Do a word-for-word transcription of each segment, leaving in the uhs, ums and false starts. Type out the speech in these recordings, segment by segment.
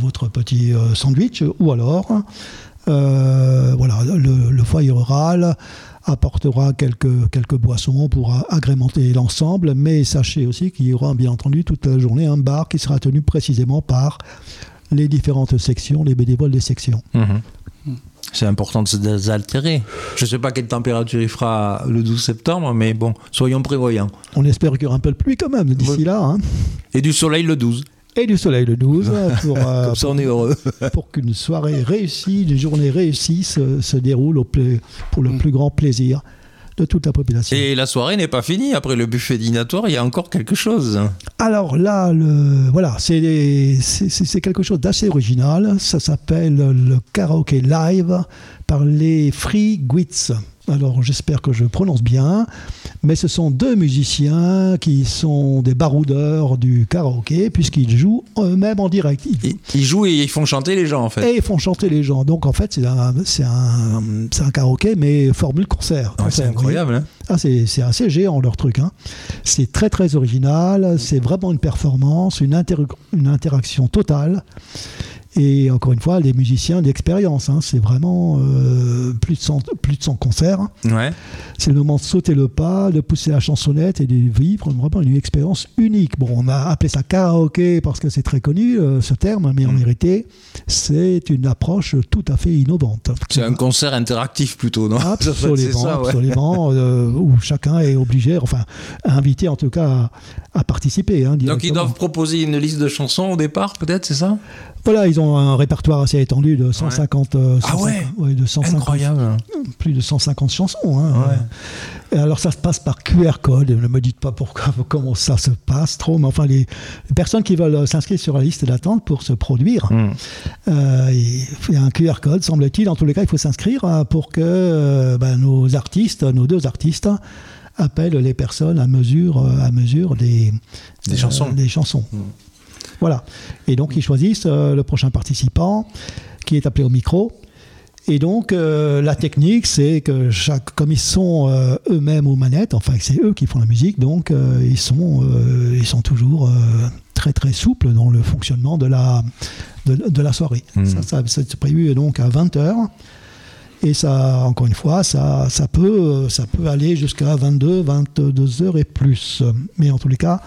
votre petit euh, sandwich, ou alors, euh, voilà, le, le foyer rural apportera quelques, quelques boissons pour agrémenter l'ensemble, mais sachez aussi qu'il y aura bien entendu toute la journée un bar qui sera tenu précisément par les différentes sections, les bénévoles des sections. Mmh. C'est important de se désaltérer. Je ne sais pas quelle température il fera le douze septembre, mais bon, soyons prévoyants. On espère qu'il y aura un peu de pluie quand même d'ici oui. là. Hein. Et du soleil le douze. Et du soleil le douze, pour, euh, Comme ça pour, on est heureux. pour qu'une soirée réussie, une journée réussie se, se déroule au pla- pour le mmh. plus grand plaisir de toute la population. Et la soirée n'est pas finie. Après le buffet dînatoire, il y a encore quelque chose. Alors là, le, voilà, c'est, c'est, c'est quelque chose d'assez original. Ça s'appelle le karaoké live par les Free Gwits. Alors j'espère que je prononce bien, mais ce sont deux musiciens qui sont des baroudeurs du karaoké, puisqu'ils jouent eux-mêmes en direct. Ils, ils jouent et ils font chanter les gens en fait. Et ils font chanter les gens. Donc en fait c'est un, c'est un, c'est un karaoké, mais formule concert. Ouais, concert c'est incroyable. Hein. Ah, c'est, c'est assez géant leur truc. Hein. C'est très très original, c'est vraiment une performance, une, inter- une interaction totale. Et encore une fois, les musiciens d'expérience, hein, c'est vraiment euh, plus, de cent, plus de cent concerts. Ouais. C'est le moment de sauter le pas, de pousser la chansonnette et de vivre vraiment une expérience unique. Bon, on a appelé ça karaoké parce que c'est très connu, euh, ce terme, mais en vérité, c'est une approche tout à fait innovante. C'est un concert interactif plutôt, non ? Absolument, c'est ça, ouais. absolument euh, où chacun est obligé, enfin, invité en tout cas à, à participer. Hein, donc ils doivent proposer une liste de chansons au départ, peut-être, c'est ça ? Voilà, ils ont un répertoire assez étendu de cent cinquante, ouais. euh, ah ouais, ouais de cent cinquante, incroyable. Plus de cent cinquante chansons. Hein, ouais. Et alors ça se passe par Q R code. Ne me dites pas pourquoi, comment ça se passe trop, mais enfin les, les personnes qui veulent s'inscrire sur la liste d'attente pour se produire, mm. euh, il y a un Q R code, semble-t-il. En tous les cas, il faut s'inscrire pour que euh, ben, nos artistes, nos deux artistes, appellent les personnes à mesure, à mesure des, des euh, chansons. Des chansons. Mm. Voilà. Et donc, ils choisissent euh, le prochain participant qui est appelé au micro. Et donc, euh, la technique, c'est que chaque, comme ils sont euh, eux-mêmes aux manettes, enfin, c'est eux qui font la musique, donc euh, ils, sont, euh, ils sont toujours euh, très, très souples dans le fonctionnement de la, de, de la soirée. Mmh. Ça, ça, c'est prévu donc à vingt heures. Et ça, encore une fois, ça, ça, peut, ça peut aller jusqu'à vingt-deux, vingt-deux heures et plus. Mais en tous les cas,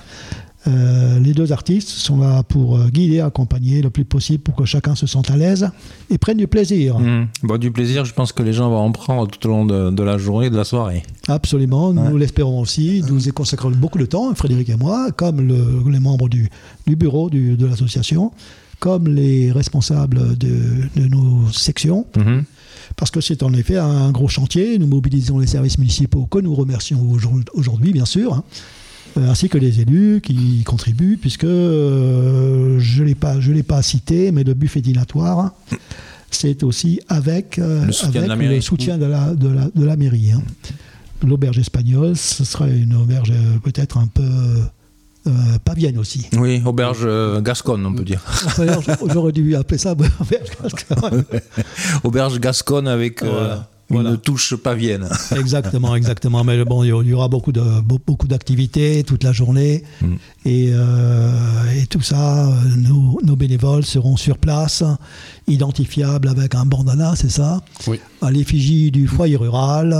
Euh, les deux artistes sont là pour euh, guider, accompagner le plus possible pour que chacun se sente à l'aise et prenne du plaisir. Mmh. Bon, du plaisir, je pense que les gens vont en prendre tout au long de, de la journée, de la soirée. Absolument, ouais. nous l'espérons aussi. Nous y consacrons beaucoup de temps, Frédéric et moi, comme le, les membres du, du bureau du, de l'association, comme les responsables de, de nos sections. Mmh. Parce que c'est en effet un gros chantier. Nous mobilisons les services municipaux que nous remercions aujourd'hui, bien sûr, hein. Ainsi que les élus qui y contribuent, puisque euh, je ne l'ai pas, je l'ai pas cité, mais le buffet dînatoire, c'est aussi avec, euh, le soutien, avec de, la le soutien de, la, de, la, de la mairie. Hein. L'auberge espagnole, ce sera une auberge euh, peut-être un peu euh, pavienne aussi. Oui, auberge euh, gasconne, on peut dire. J'aurais dû appeler ça auberge gasconne. Auberge gasconne avec... Euh... Voilà. Une voilà. touche pavienne. Exactement, exactement. Mais bon, il y aura beaucoup, de, beaucoup d'activités toute la journée. Mm. Et, euh, et tout ça, nos, nos bénévoles seront sur place, identifiables avec un bandana, c'est ça ? Oui. À l'effigie du foyer rural.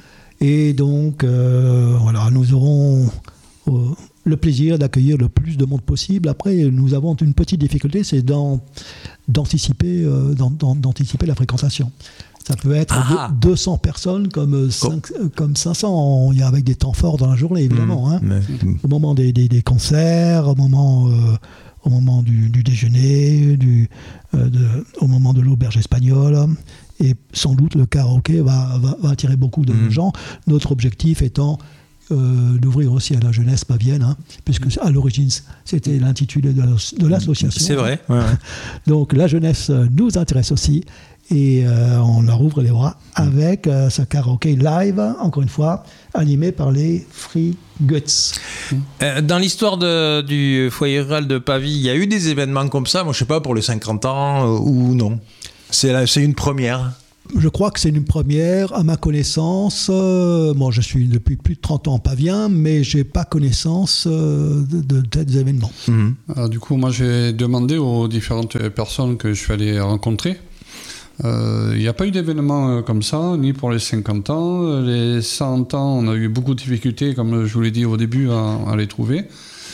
Et donc, euh, voilà, nous aurons euh, le plaisir d'accueillir le plus de monde possible. Après, nous avons une petite difficulté, c'est d'an, d'anticiper, euh, d'an, d'anticiper la fréquentation. Ça peut être ah. deux cents personnes comme, cinq, comme cinq cents, avec des temps forts dans la journée, évidemment. Mmh, hein. Mais... Au moment des, des, des concerts, au moment, euh, au moment du, du déjeuner, du, euh, de, au moment de l'auberge espagnole. Et sans doute, le karaoké va, va, va attirer beaucoup de mmh. gens. Notre objectif étant euh, d'ouvrir aussi à la jeunesse pavienne, hein, puisque à l'origine, c'était l'intitulé de, de l'association. C'est vrai. Ouais, ouais. Donc, la jeunesse nous intéresse aussi. Et euh, on leur ouvre les bras avec euh, ce karaoké live, encore une fois, animé par les Free Guts. Euh, dans l'histoire de, du foyer rural de Pavie, il y a eu des événements comme ça, moi je sais pas, pour les cinquante ans euh, ou non. C'est, la, c'est une première. Je crois que c'est une première, à ma connaissance. Euh, moi, je suis depuis plus de trente ans en Pavien, mais je n'ai pas connaissance euh, de, de tels événements. Mmh. Alors, du coup, moi, j'ai demandé aux différentes personnes que je suis allé rencontrer. Il euh, n'y a pas eu d'événement euh, comme ça, ni pour les cinquante ans. Les cent ans, on a eu beaucoup de difficultés, comme je vous l'ai dit au début, à, à les trouver.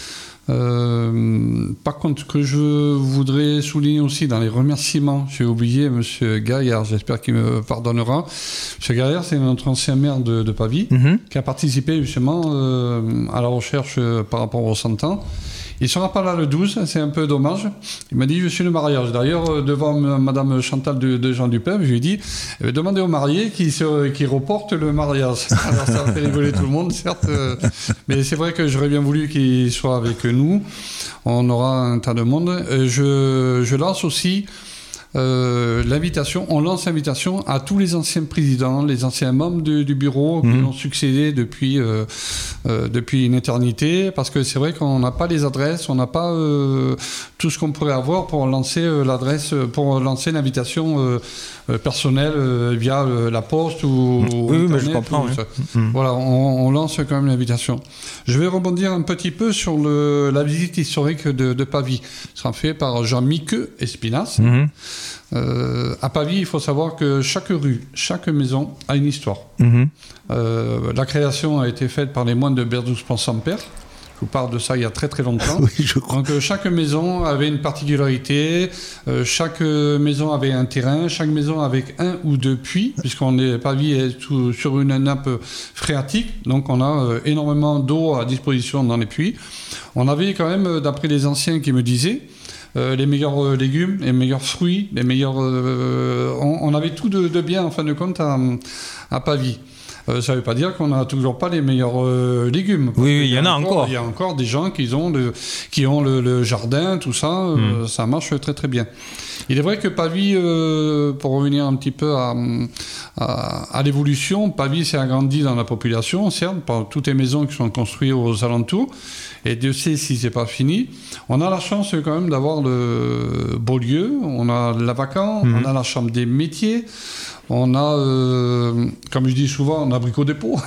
Euh, par contre, ce que je voudrais souligner aussi dans les remerciements, j'ai oublié M. Gaillard, j'espère qu'il me pardonnera. M. Gaillard, c'est notre ancien maire de, de Pavie, mm-hmm. qui a participé justement euh, à la recherche euh, par rapport aux cent ans. Il ne sera pas là le douze, c'est un peu dommage. Il m'a dit, je suis le mariage. D'ailleurs, devant Mme Chantal de, de Jean Dupeuple, je lui ai dit, eh, demandez au marié qui, se, qui reporte le mariage. Alors ça a fait rigoler tout le monde, certes. Euh, mais c'est vrai que j'aurais bien voulu qu'il soit avec nous. On aura un tas de monde. Je, je lance aussi Euh, l'invitation, on lance l'invitation à tous les anciens présidents, les anciens membres du, du bureau mmh. qui ont succédé depuis, euh, euh, depuis une éternité, parce que c'est vrai qu'on n'a pas les adresses, on n'a pas euh, tout ce qu'on pourrait avoir pour lancer euh, l'adresse, pour lancer l'invitation euh, euh, personnelle euh, via euh, la poste ou, mmh. ou oui, Internet, mais je comprends. Ou, oui. mmh. Voilà, on, on lance quand même l'invitation. Je vais rebondir un petit peu sur le, la visite historique de, de Pavie. Ce sera fait par Jean-Mique Espinas. Mmh. Euh, à Pavie, il faut savoir que chaque rue, chaque maison a une histoire. Mmh. Euh, la création a été faite par les moines de Berdoues-Pont-Saint-Père. Je vous parle de ça il y a très très longtemps. Oui, je crois. Donc euh, chaque maison avait une particularité, euh, chaque maison avait un terrain, chaque maison avec un ou deux puits, puisqu'on est Pavie est tout, sur une nappe phréatique, donc on a euh, énormément d'eau à disposition dans les puits. On avait quand même, d'après les anciens qui me disaient, Euh, les meilleurs euh, légumes, les meilleurs fruits, les meilleurs. Euh, on, on avait tout de, de bien en fin de compte à, à Pavie. Euh, ça ne veut pas dire qu'on n'a toujours pas les meilleurs euh, légumes. Oui, il y, y en a encore. Il y a encore des gens qui ont le, qui ont le, le jardin, tout ça, euh, mm. ça marche très très bien. Il est vrai que Pavie, euh, pour revenir un petit peu à, à, à l'évolution, Pavie s'est agrandi dans la population, certes, par toutes les maisons qui sont construites aux alentours, et Dieu sait si c'est pas fini. On a la chance quand même d'avoir le Beaulieu, on a la Vacan, mm. on a la Chambre des métiers, on a, euh, comme je dis souvent, on a Brico Dépôt,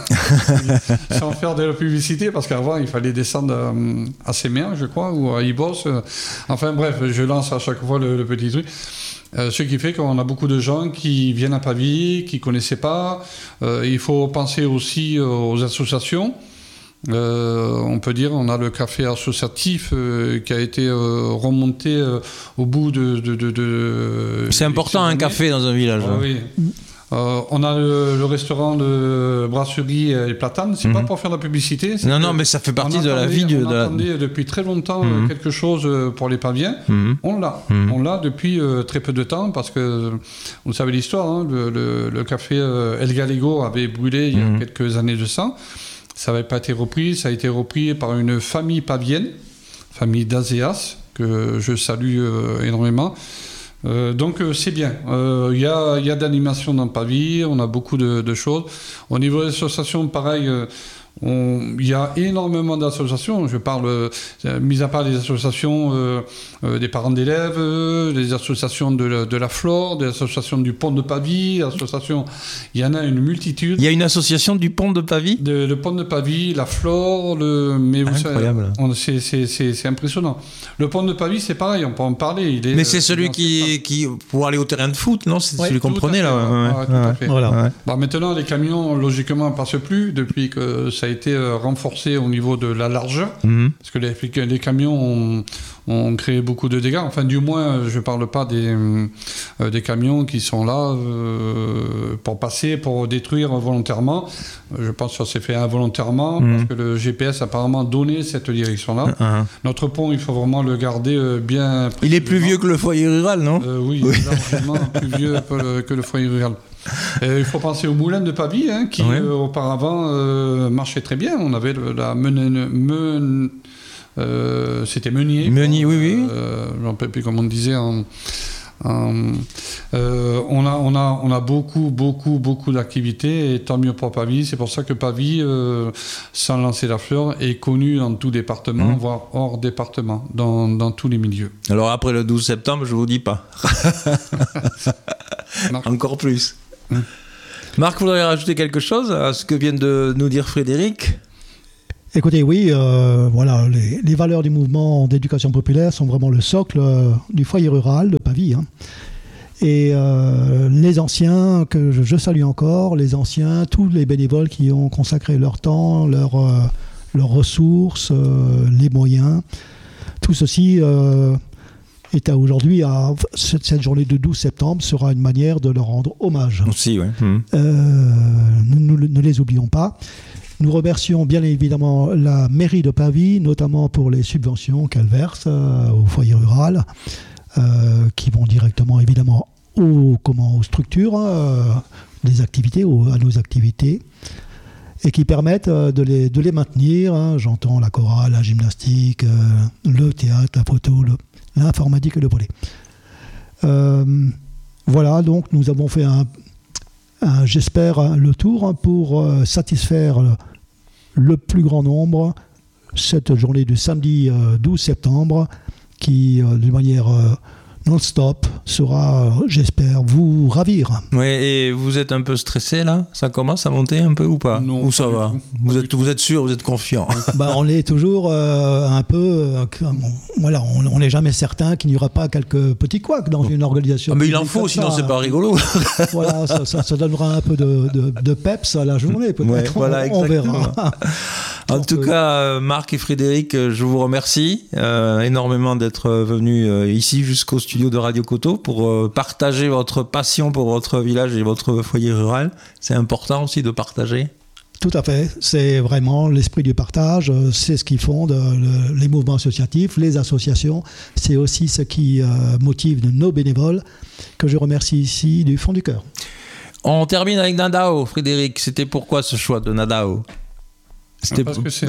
sans faire de la publicité, parce qu'avant il fallait descendre à, à Séméa, je crois, ou à Ibos. Enfin bref, je lance à chaque fois le, le petit truc. Euh, ce qui fait qu'on a beaucoup de gens qui viennent à Pavie, qui ne connaissaient pas. Euh, il faut penser aussi aux associations. Euh, on peut dire, on a le café associatif euh, qui a été euh, remonté euh, au bout de... de, de, de C'est important un café dans un village. Ah, oui. Euh, on a le, le restaurant de brasserie et platane, c'est mmh. pas pour faire de la publicité. Non, non, mais ça fait partie de la vie. On de attendait la... depuis très longtemps mmh. quelque chose pour les Paviens. Mmh. On l'a. Mmh. On l'a depuis euh, très peu de temps parce que, vous savez l'histoire, hein, le, le, le café euh, El Gallego avait brûlé il y a mmh. quelques années de ça. Ça n'avait pas été repris, ça a été repris par une famille pavienne, famille d'Azéas, que je salue euh, énormément. Euh, donc euh, c'est bien. Il euh, y a, y a d'animation dans Pavie, on a beaucoup de, de choses. Au niveau des associations, pareil, il euh, y a énormément d'associations. Je parle, euh, mis à part les associations euh, euh, des parents d'élèves, euh, des associations de la, de la Flore, des associations du Pont de Pavie, associations, il y en a une multitude. Il y a une association du Pont de Pavie de, Le Pont de Pavie, la Flore, le, mais vous incroyable. savez, on, c'est, c'est, c'est, c'est impressionnant. Le Pont de Pavie, c'est pareil, on peut en parler. Il est, mais c'est celui qui, qui, pour aller au terrain de foot, non? C'est ouais, celui qu'on prenait là. Ouais, ouais, tout à fait. Voilà. Ouais. Bah, maintenant, les camions, logiquement, ne passent plus depuis que ça a été renforcé au niveau de la largeur, mmh. parce que les, les camions ont, ont créé beaucoup de dégâts. Enfin, du moins, je ne parle pas des, euh, des camions qui sont là euh, pour passer, pour détruire volontairement. Je pense que ça s'est fait involontairement, mmh. parce que le G P S a apparemment donné cette direction-là. Mmh. Notre pont, il faut vraiment le garder euh, bien... Il est plus vieux que le foyer rural, non? euh, Oui, oui. Largement plus vieux que le, que le foyer rural. Euh, il faut penser au moulin de Pavie, hein, qui ouais. euh, auparavant euh, marchait très bien. On avait le, la men, men, euh, c'était Meunier. Meunier, oui, oui. Euh, je ne me rappelle plus comment on disait. En, en, euh, on a, on a, on a beaucoup, beaucoup, beaucoup d'activités, et tant mieux pour Pavie. C'est pour ça que Pavie, euh, sans lancer la fleur, est connu dans tout département, mmh. voire hors département, dans, dans tous les milieux. Alors après le douze septembre, je vous dis pas. Encore plus. Mmh. Marc, vous voudriez rajouter quelque chose à ce que vient de nous dire Frédéric ? Écoutez, oui, euh, voilà, les, les valeurs du mouvement d'éducation populaire sont vraiment le socle euh, du foyer rural de Pavie. Hein. Et euh, les anciens, que je, je salue encore, les anciens, tous les bénévoles qui ont consacré leur temps, leur, euh, leurs ressources, euh, les moyens, tout ceci euh, est à aujourd'hui, à, cette, cette journée de douze septembre sera une manière de leur rendre hommage. Aussi, oui. Mmh. Euh, nous, nous ne les oublions pas. Nous remercions bien évidemment la mairie de Pavie, notamment pour les subventions qu'elle verse euh, au foyer rural, euh, qui vont directement évidemment aux, comment, aux structures, euh, des activités, aux, à nos activités, et qui permettent euh, de, les, de les maintenir. Hein, j'entends la chorale, la gymnastique, euh, le théâtre, la photo, le, l'informatique et le volley. Euh, voilà, donc nous avons fait un, un j'espère, le tour pour euh, satisfaire le, le plus grand nombre cette journée du samedi euh, douze septembre qui, euh, de manière euh, non-stop, sera, euh, j'espère, vous ravir. Oui, et vous êtes un peu stressé là ? Ça commence à monter un peu ou pas ? Non, ou ça pas va ? Vous êtes, vous êtes sûr, vous êtes confiant ? Bah, on est toujours euh, un peu... Euh, comme- voilà, on n'est jamais certain qu'il n'y aura pas quelques petits couacs dans une organisation. Ah, mais il en publique faut, comme sinon ça. c'est pas rigolo. Voilà, ça, ça, ça donnera un peu de, de, de peps à la journée, peut-être. Ouais, voilà, on, on exactement. verra. En Donc, tout euh, cas, euh, Marc et Frédéric, euh, je vous remercie euh, énormément d'être euh, venus euh, ici jusqu'au studio de Radio Coteau pour euh, partager votre passion pour votre village et votre foyer rural. C'est important aussi de partager. Tout à fait. C'est vraiment l'esprit du partage. euh, C'est ce qui fonde euh, le- les mouvements associatifs, les associations. C'est aussi ce qui euh, motive nos bénévoles, que je remercie ici du fond du cœur. On termine avec Nadao, Frédéric. C'était pourquoi ce choix de Nadao ? C'était Parce que c'est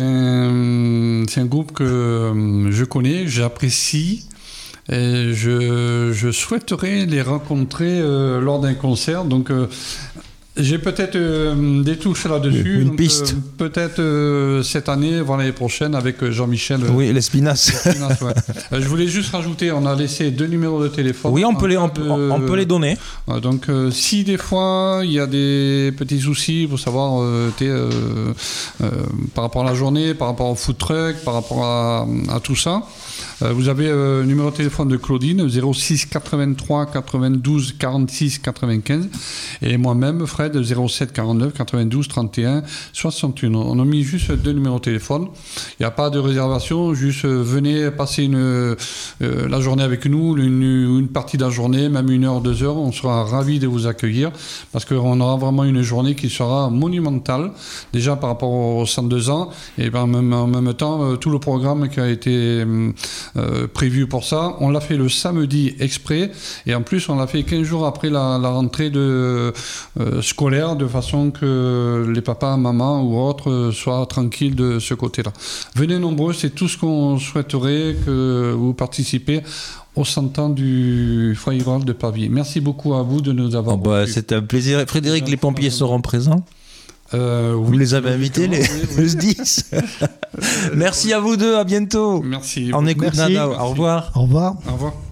un, c'est un groupe que euh, je connais, j'apprécie. Et je, je souhaiterais les rencontrer euh, lors d'un concert. Donc, euh, j'ai peut-être euh, des touches là-dessus. Une donc, piste. euh, peut-être euh, cette année, voire l'année prochaine, avec euh, Jean-Michel. euh, Oui, l'Espinasse. Finas, ouais. Euh, je voulais juste rajouter, on a laissé deux numéros de téléphone. Oui, on peut, les, on, En peut, cas de- on peut les donner. Euh, Donc, euh, si des fois il y a des petits soucis, il faut savoir euh, t'es, euh, euh, par rapport à la journée, par rapport au food truck, par rapport à, à tout ça. Euh, vous avez euh, le numéro de téléphone de Claudine, zéro six quatre-vingt-trois quatre-vingt-douze quarante-six quatre-vingt-quinze, et moi-même, Fred, zéro sept quarante-neuf quatre-vingt-douze trente et un soixante-et un. On a mis juste deux numéros de téléphone. Il n'y a pas de réservation, juste euh, venez passer une, euh, la journée avec nous, une, une partie de la journée, même une heure, deux heures. On sera ravis de vous accueillir parce qu'on aura vraiment une journée qui sera monumentale, déjà par rapport aux cent deux ans, et ben, même, en même temps, euh, tout le programme qui a été euh, prévu pour ça, on l'a fait le samedi exprès, et en plus, on l'a fait quinze jours après la, la rentrée de, euh, scolaire, de façon que les papas, mamans ou autres euh, soient tranquilles de ce côté-là. Venez nombreux, c'est tout ce qu'on souhaiterait que vous participez au cent ans du foyer rural de Pavie. Merci beaucoup à vous de nous avoir Oh, bah, reçus. c'était un plaisir. Frédéric, les pompiers seront présents. Euh, oui, Vous les avez invités, les, oui, oui. le dix. Merci à vous deux, à bientôt. Merci. On écoute Merci. Nadao. Au revoir. Au revoir. Au revoir.